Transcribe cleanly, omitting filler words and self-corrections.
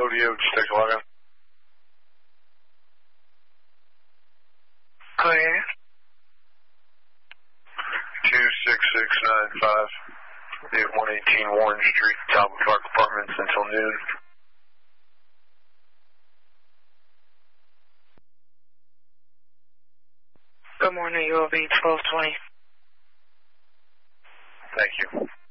Rodeo, just take a log on. Clear. 26695. Be at 118 Warren Street, top of Park Apartments until noon. Good morning, UOB 1220. Thank you.